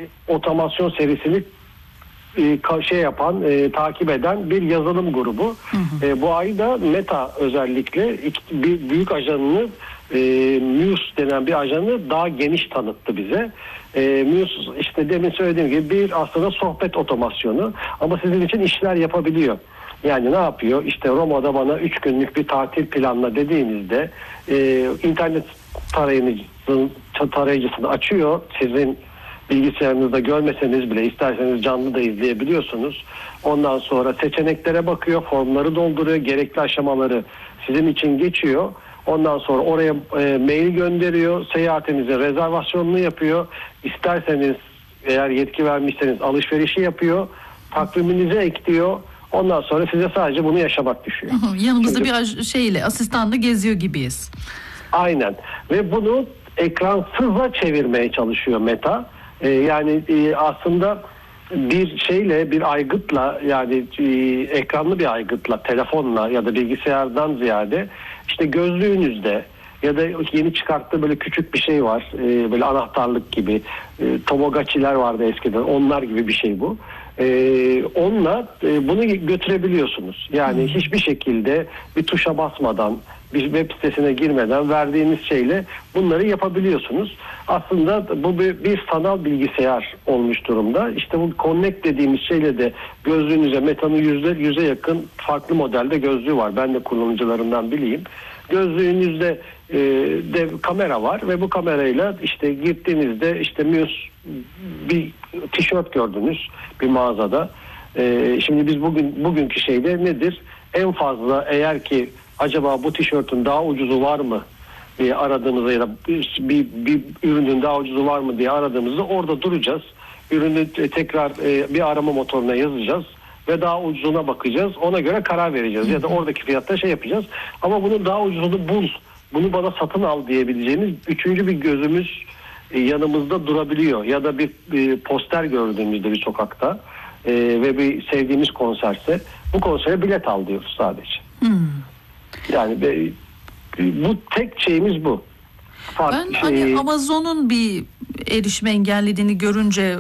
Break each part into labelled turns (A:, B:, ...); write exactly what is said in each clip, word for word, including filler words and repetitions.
A: otomasyon serisini e, şey yapan, e, takip eden bir yazılım grubu. Hı hı. E, bu ay da Meta özellikle iki, bir büyük ajanını, e, Muse denen bir ajanı daha geniş tanıttı bize. E, Muse işte demin söylediğim gibi bir aslında sohbet otomasyonu ama sizin için işler yapabiliyor. Yani ne yapıyor? İşte Roma'da bana üç günlük bir tatil planla dediğinizde e, internet tarayıcısını, tarayıcısını açıyor. Sizin bilgisayarınızda görmeseniz bile isterseniz canlı da izleyebiliyorsunuz. Ondan sonra seçeneklere bakıyor, formları dolduruyor, gerekli aşamaları sizin için geçiyor. Ondan sonra oraya e, mail gönderiyor, seyahatinizin rezervasyonunu yapıyor. İsterseniz eğer yetki vermişseniz alışverişi yapıyor, takviminize ekliyor. Ondan sonra size sadece bunu yaşamak düşüyor.
B: Yanımızda
A: Çünkü,
B: bir şeyle, asistanla geziyor gibiyiz.
A: Aynen. Ve bunu ekransıza çevirmeye çalışıyor Meta. Ee, yani e, aslında bir şeyle, bir aygıtla, yani e, ekranlı bir aygıtla, telefonla ya da bilgisayardan ziyade işte gözlüğünüzde ya da yeni çıkarttığı böyle küçük bir şey var. E, böyle anahtarlık gibi. E, Tamagotchi'ler vardı eskiden. Onlar gibi bir şey bu. Ee, onunla e, bunu götürebiliyorsunuz. Yani hmm. hiçbir şekilde bir tuşa basmadan, bir web sitesine girmeden verdiğiniz şeyle bunları yapabiliyorsunuz. Aslında bu bir, bir sanal bilgisayar olmuş durumda. İşte bu Connect dediğimiz şeyle de gözlüğünüze, Meta'nın yüzde yüze yakın farklı modelde gözlüğü var. Ben de kullanıcılarından bileyim. Gözlüğünüzde e, de kamera var ve bu kamerayla işte gittiğinizde işte Muse bir tişört gördünüz bir mağazada. E, şimdi biz bugün bugünkü şeyde nedir? En fazla eğer ki acaba bu tişörtün daha ucuzu var mı diye aradığımızda ya da bir, bir, bir ürünün daha ucuzu var mı diye aradığımızda orada duracağız. Ürünü tekrar e, bir arama motoruna yazacağız ve daha ucuzuna bakacağız. Ona göre karar vereceğiz. Ya da oradaki fiyatta şey yapacağız. Ama bunun daha ucuzunu bul, bunu bana satın al diyebileceğimiz üçüncü bir gözümüz e, yanımızda durabiliyor. Ya da bir e, poster gördüğümüzde bir sokakta e, ve bir sevdiğimiz konserse bu konsere bilet al diyoruz sadece. Hmm. Yani be, bu tek şeyimiz bu.
B: Fark, ben şey... hani Amazon'un bir erişime engellediğini görünce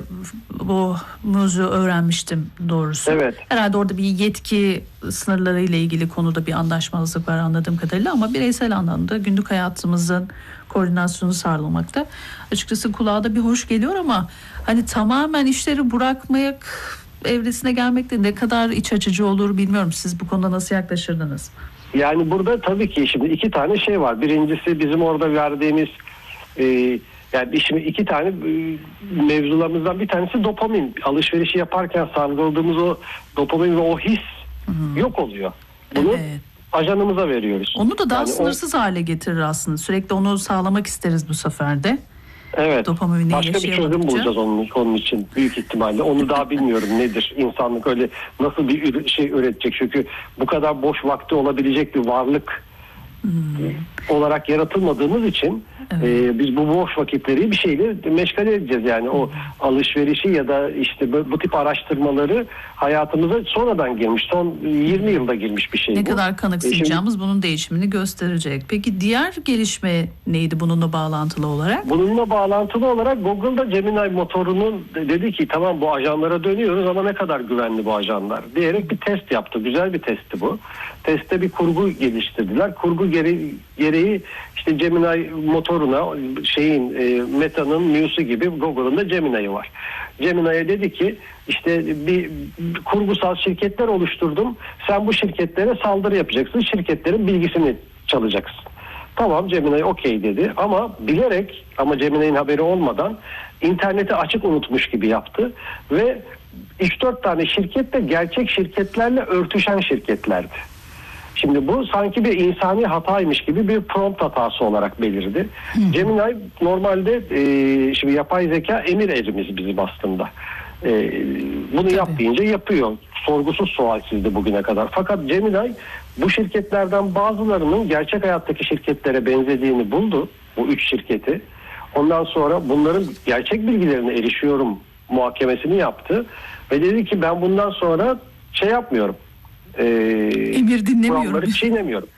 B: bu Muse'u öğrenmiştim doğrusu.
A: Evet.
B: Herhalde orada bir yetki sınırları ile ilgili konuda bir anlaşmazlık var anladığım kadarıyla ama bireysel anlamda günlük hayatımızın koordinasyonu sağlamakta. Açıkçası kulağa da bir hoş geliyor ama hani tamamen işleri bırakmayak evresine gelmek de ne kadar iç açıcı olur bilmiyorum. Siz bu konuda nasıl yaklaşırdınız?
A: Yani burada tabii ki şimdi iki tane şey var. Birincisi bizim orada verdiğimiz e, yani şimdi iki tane e, mevzularımızdan bir tanesi dopamin. Alışverişi yaparken salgıladığımız o dopamin ve o his hmm. yok oluyor. Bunu evet. ajanımıza veriyoruz.
B: Onu da daha
A: yani
B: sınırsız o... hale getirir aslında. Sürekli onu sağlamak isteriz bu sefer de.
A: Evet. Başka bir çözüm bulacağız onun, onun için büyük ihtimalle. Onu daha bilmiyorum nedir. İnsanlık öyle nasıl bir şey üretecek. Çünkü bu kadar boş vakti olabilecek bir varlık hmm. olarak yaratılmadığımız için evet. e, biz bu boş vakitleri bir şeyle meşgul edeceğiz. Yani o alışverişi ya da işte bu, bu tip araştırmaları hayatımıza sonradan girmiş. Son yirmi yılda girmiş bir şey
B: ne
A: bu.
B: Ne kadar kanıksayacağımız e şimdi, bunun değişimini gösterecek. Peki diğer gelişme neydi bununla bağlantılı olarak?
A: Bununla bağlantılı olarak Google'da Gemini motorunun dedi ki tamam bu ajanlara dönüyoruz ama ne kadar güvenli bu ajanlar diyerek bir test yaptı. Güzel bir testti bu. Testte bir kurgu geliştirdiler. Kurgu gereği, gereği işte Gemini motoruna şeyin e, Meta'nın Muse'u gibi Google'ın da Gemini'yi var. Gemini'ye dedi ki işte bir, bir kurgusal şirketler oluşturdum. Sen bu şirketlere saldırı yapacaksın. Şirketlerin bilgisini çalacaksın. Tamam Gemini okey dedi ama bilerek ama Gemini'nin haberi olmadan interneti açık unutmuş gibi yaptı ve üç dört tane şirket de gerçek şirketlerle örtüşen şirketlerdi. Şimdi bu sanki bir insani hataymış gibi bir prompt hatası olarak belirdi. Hmm. Gemini normalde e, şimdi yapay zeka emir erimiz bizim aslında. E, bunu Tabii. yap deyince yapıyor. Sorgusuz sualsizdi bugüne kadar. Fakat Gemini bu şirketlerden bazılarının gerçek hayattaki şirketlere benzediğini buldu. Bu üç şirketi. Ondan sonra bunların gerçek bilgilerine erişiyorum muhakemesini yaptı. Ve dedi ki ben bundan sonra şey yapmıyorum. Ee,
B: Emir dinlemiyorum.
A: Kuralları çiğnemiyorum.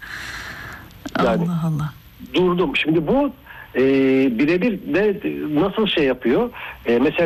A: Yani,
B: Allah Allah.
A: Durdum. Şimdi bu e, birebir de nasıl şey yapıyor? E, mesela